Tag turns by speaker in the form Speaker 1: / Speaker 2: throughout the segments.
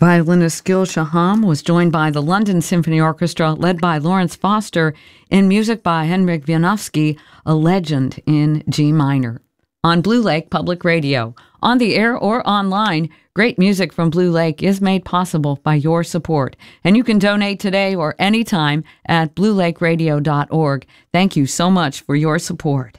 Speaker 1: Violinist Gil Shaham was joined by the London Symphony Orchestra, led by Lawrence Foster, in music by Henryk Wieniawski, a legend in G minor. On Blue Lake Public Radio, on the air or online, great music from Blue Lake is made possible by your support. And you can donate today or anytime at bluelakeradio.org. Thank you so much for your support.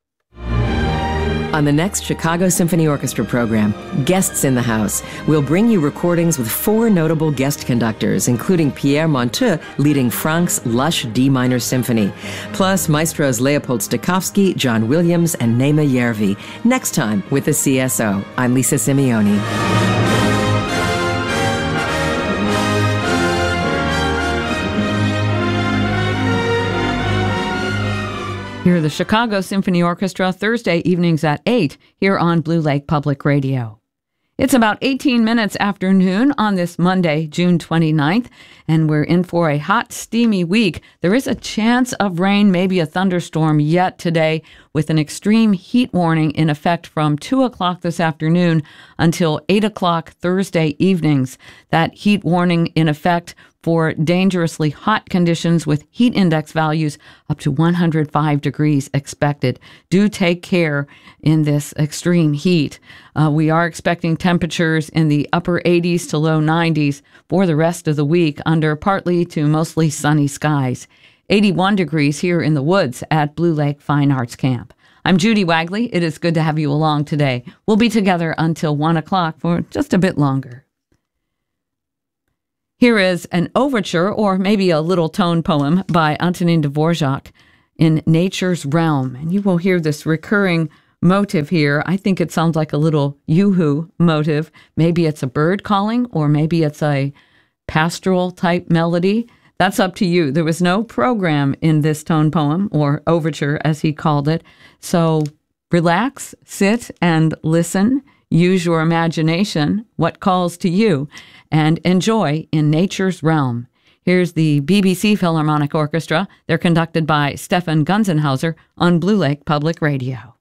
Speaker 2: On the next Chicago Symphony Orchestra program, Guests in the House, we'll bring you recordings with 4 notable guest conductors, including Pierre Monteux leading Franck's lush D minor symphony, plus maestros Leopold Stokowski, John Williams, and Naima Järvi. Next time with the CSO. I'm Lisa Simeoni.
Speaker 1: Hear the Chicago Symphony Orchestra Thursday evenings at 8 here on Blue Lake Public Radio. It's about 18 minutes after noon on this Monday, June 29th, and we're in for a hot, steamy week. There is a chance of rain, maybe a thunderstorm yet today, with an extreme heat warning in effect from 2 o'clock this afternoon until 8 o'clock Thursday evenings. That heat warning in effect for dangerously hot conditions with heat index values up to 105 degrees expected. Do take care in this extreme heat. We are expecting temperatures in the upper 80s to low 90s for the rest of the week under partly to mostly sunny skies. 81 degrees here in the woods at Blue Lake Fine Arts Camp. I'm Judy Wagley. It is good to have you along today. We'll be together until 1 o'clock for just a bit longer. Here is an overture, or maybe a little tone poem, by Antonin Dvorak in Nature's Realm. And you will hear this recurring motive here. I think it sounds like a little yoo-hoo motive. Maybe it's a bird calling, or maybe it's a pastoral type melody. That's up to you. There was no program in this tone poem, or overture as he called it. So relax, sit, and listen. Use your imagination, what calls to you, and enjoy in Nature's Realm. Here's the BBC Philharmonic Orchestra. They're conducted by Stefan Gunzenhauser on Blue Lake Public Radio.